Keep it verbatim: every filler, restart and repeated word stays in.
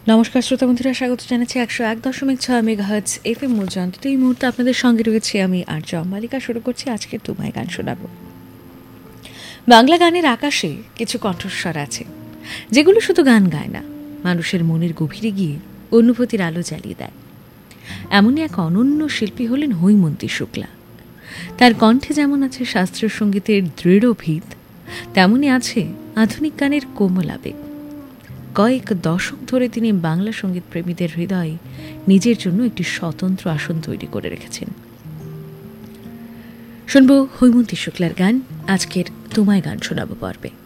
নমস্কার শ্রোতা বন্ধুরা, স্বাগত জানাচ্ছি একশো এক দশমিক ছয় মেগাহার্টজ এফ এম মূর্যন্ত। এই মুহূর্তে আপনাদের সঙ্গে রয়েছে আমি আর্য অম্বালিকা। শুরু করছি আজকের তোমায় গান শোনাব। বাংলা গানের আকাশে কিছু কণ্ঠস্বর আছে যেগুলো শুধু গান গায় না, মানুষের মনের গভীরে গিয়ে অনুভূতির আলো জ্বালিয়ে দেয়। এমনই এক অনন্য শিল্পী হলেন হৈমন্তী শুক্লা। তার কণ্ঠে যেমন আছে শাস্ত্রীয় সঙ্গীতের দৃঢ় ভিত, তেমনই আছে আধুনিক গানের কোমল আবেগ। কয়েক দশক ধরে তিনি বাংলা সঙ্গীত প্রেমীদের হৃদয়ে নিজের জন্য একটি স্বতন্ত্র আসন তৈরি করে রেখেছেন। শুনব হৈমন্তী শুক্লার গান আজকের তোমায় গান শোনাবো পর্বে।